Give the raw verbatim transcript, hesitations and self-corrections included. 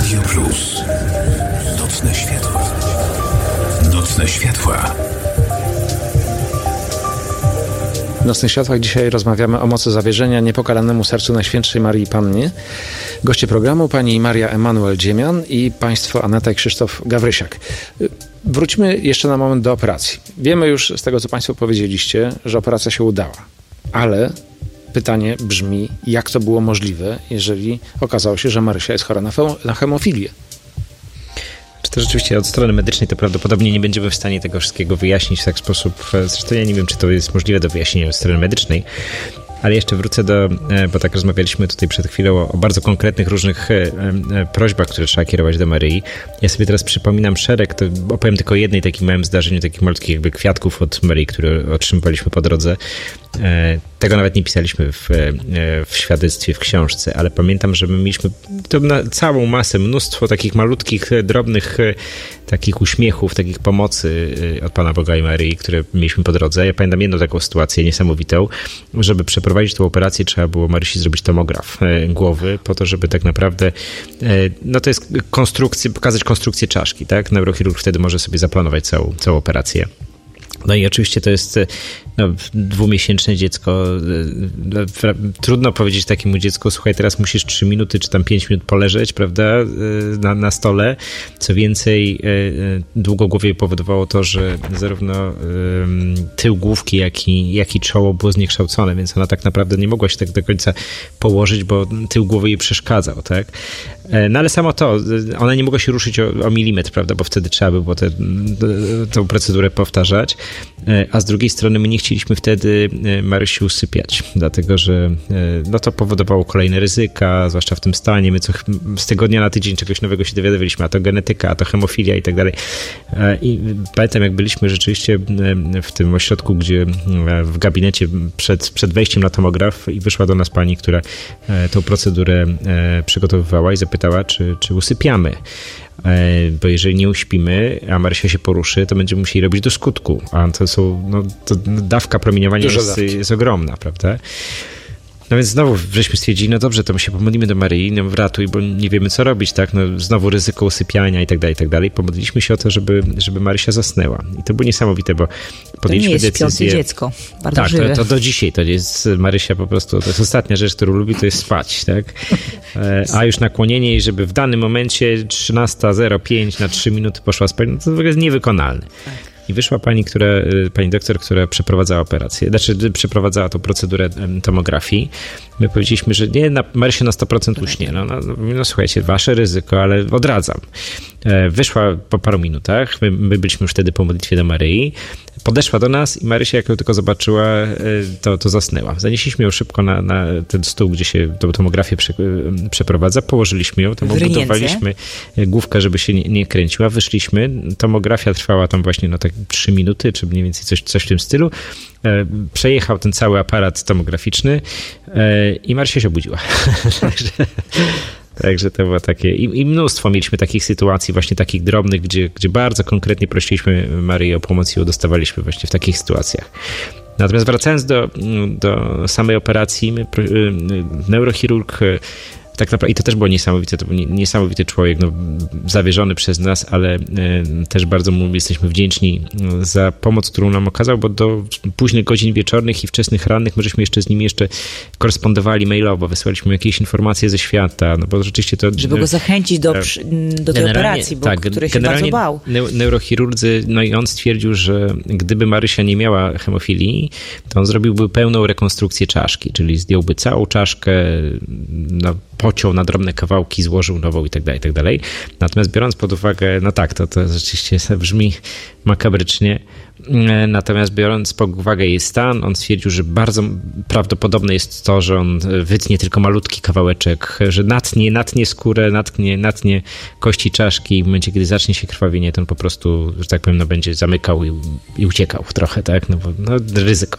Radio Plus. Nocne światła. Nocne światła. W Nocnych Światłach dzisiaj rozmawiamy o mocy zawierzenia Niepokalanemu Sercu Najświętszej Maryi Pannie. Goście programu pani Maria Emanuel-Dziemian i państwo Aneta i Krzysztof Gawrysiak. Wróćmy jeszcze na moment do operacji. Wiemy już z tego, co państwo powiedzieliście, że operacja się udała. Ale pytanie brzmi, jak to było możliwe, jeżeli okazało się, że Marysia jest chora na, fe- na hemofilię? Czy to rzeczywiście od strony medycznej to prawdopodobnie nie będziemy w stanie tego wszystkiego wyjaśnić w taki sposób. Zresztą ja nie wiem, czy to jest możliwe do wyjaśnienia od strony medycznej. Ale jeszcze wrócę do, bo tak rozmawialiśmy tutaj przed chwilą o bardzo konkretnych różnych prośbach, które trzeba kierować do Maryi. Ja sobie teraz przypominam szereg, to opowiem tylko o jednej takim małym zdarzeniu, takich malutkich jakby kwiatków od Maryi, które otrzymywaliśmy po drodze. Tego nawet nie pisaliśmy w, w świadectwie, w książce, ale pamiętam, że my mieliśmy to na całą masę, mnóstwo takich malutkich, drobnych takich uśmiechów, takich pomocy od Pana Boga i Maryi, które mieliśmy po drodze. Ja pamiętam jedną taką sytuację niesamowitą, żeby przeprowadzić tę operację, trzeba było Marysi zrobić tomograf głowy, po to, żeby tak naprawdę, no to jest konstrukcja, pokazać konstrukcję czaszki, tak? Neurochirurg wtedy może sobie zaplanować całą, całą operację. No i oczywiście to jest no, dwumiesięczne dziecko. Trudno powiedzieć takiemu dziecku, słuchaj, teraz musisz trzy minuty czy tam pięć minut poleżeć, prawda, na, na stole. Co więcej, długogłowie powodowało to, że zarówno tył główki, jak i, jak i czoło było zniekształcone, więc ona tak naprawdę nie mogła się tak do końca położyć, bo tył głowy jej przeszkadzał, tak? No ale samo to, ona nie mogła się ruszyć o, o milimetr, prawda, bo wtedy trzeba by było tę procedurę powtarzać, a z drugiej strony my nie chcieliśmy wtedy Marysi usypiać, dlatego że no to powodowało kolejne ryzyka, zwłaszcza w tym stanie, my co, z tygodnia na tydzień czegoś nowego się dowiadywaliśmy, a to genetyka, a to hemofilia i tak dalej. I pamiętam, jak byliśmy rzeczywiście w tym ośrodku, gdzie w gabinecie przed, przed wejściem na tomograf i wyszła do nas pani, która tą procedurę przygotowywała i zapytała, czy, czy usypiamy. Bo jeżeli nie uśpimy, a Marysia się poruszy, to będziemy musieli robić do skutku. A to są, no, to dawka promieniowania jest, jest ogromna, prawda? No więc znowu żeśmy stwierdzili, no dobrze, to my się pomodlimy do Maryi, no wratuj, bo nie wiemy, co robić, tak? No znowu ryzyko usypiania i tak dalej, i tak dalej. Pomodliliśmy się o to, żeby, żeby Marysia zasnęła. I to było niesamowite, bo podjęliśmy decyzję... To nie jest śpiące dziecko, bardzo tak, żywe. Tak, to, to do dzisiaj, to jest Marysia po prostu, to jest ostatnia rzecz, którą lubi, to jest spać, tak? A już nakłonienie jej, żeby w danym momencie trzynasta zero pięć na trzy minuty poszła spać, no to w ogóle jest niewykonalne. I wyszła pani, która, pani doktor, która przeprowadzała operację, znaczy przeprowadzała tą procedurę tomografii. My powiedzieliśmy, że nie, na, Marysia na sto procent uśnie. No, no, no słuchajcie, wasze ryzyko, ale odradzam. Wyszła po paru minutach, my, my byliśmy już wtedy po modlitwie do Maryi, podeszła do nas i Marysia, jak ją tylko zobaczyła, to, to zasnęła. Zanieśliśmy ją szybko na, na ten stół, gdzie się tą tomografię prze, przeprowadza, położyliśmy ją, tam obudowaliśmy główkę, żeby się nie, nie kręciła, wyszliśmy, tomografia trwała tam właśnie no tak trzy minuty, czy mniej więcej coś, coś w tym stylu. Przejechał ten cały aparat tomograficzny i Marysia się obudziła. Także... Także to było takie... I, I mnóstwo mieliśmy takich sytuacji, właśnie takich drobnych, gdzie, gdzie bardzo konkretnie prosiliśmy Maryję o pomoc i ją dostawaliśmy właśnie w takich sytuacjach. Natomiast wracając do, do samej operacji, my, neurochirurg... Tak naprawdę, i to też było niesamowite, to był niesamowity człowiek, no, zawierzony przez nas, ale e, też bardzo mu jesteśmy wdzięczni za pomoc, którą nam okazał, bo do późnych godzin wieczornych i wczesnych rannych my żeśmy jeszcze z nim jeszcze korespondowali mailowo, wysłaliśmy jakieś informacje ze świata, no bo rzeczywiście to... Żeby go zachęcić do, do tej operacji, bo tak, której się bardzo bał. Neurochirurdzy, no i on stwierdził, że gdyby Marysia nie miała hemofilii, to on zrobiłby pełną rekonstrukcję czaszki, czyli zdjąłby całą czaszkę, no, pociął na drobne kawałki, złożył nową i tak dalej, i tak dalej. Natomiast biorąc pod uwagę, no tak, to, to rzeczywiście brzmi makabrycznie, natomiast biorąc pod uwagę jej stan, on stwierdził, że bardzo prawdopodobne jest to, że on wytnie tylko malutki kawałeczek, że natnie, natnie skórę, natnie, natnie kości czaszki i w momencie, kiedy zacznie się krwawienie, to on po prostu, że tak powiem, no będzie zamykał i, i uciekał trochę, tak, no bo no, ryzyko.